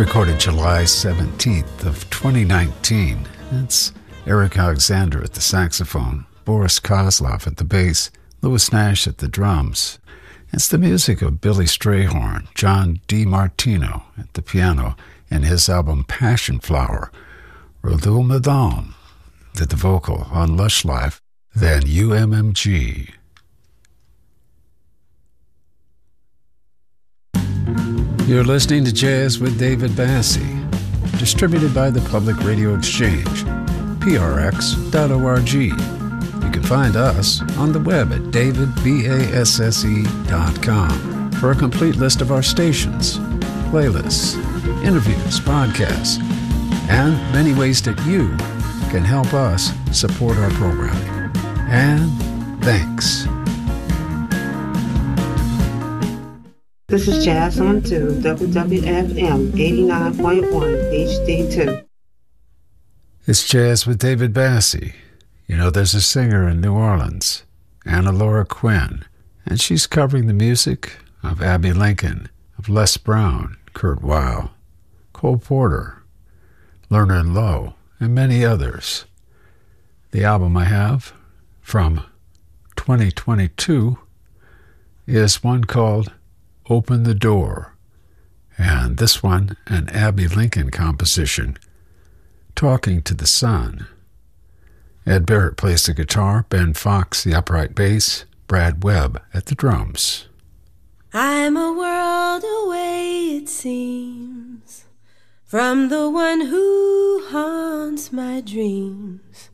Recorded July 17th of 2019. It's Eric Alexander at the saxophone, Boris Kozlov at the bass, Louis Nash at the drums. It's the music of Billy Strayhorn, John DiMartino at the piano, and his album Passion Flower. Rodul Madame did the vocal on Lush Life, then UMMG. You're listening to Jazz with David Bassi, distributed by the Public Radio Exchange, prx.org. You can find us on the web at davidbasse.com for a complete list of our stations, playlists, interviews, podcasts, and many ways that you can help us support our programming. And thanks. This is Jazz on 2, WWFM 89.1 HD2. It's Jazz with David Bassi. You know, there's a singer in New Orleans, Anna Laura Quinn, and she's covering the music of Abbey Lincoln, of Les Brown, Kurt Weill, Cole Porter, Lerner and Lowe, and many others. The album I have from 2022 is one called Open the Door, and this one an Abbey Lincoln composition, Talking to the Sun. Ed Barrett plays the guitar, Ben Fox the upright bass, Brad Webb at the drums. I'm a world away, it seems, from the one who haunts my dreams.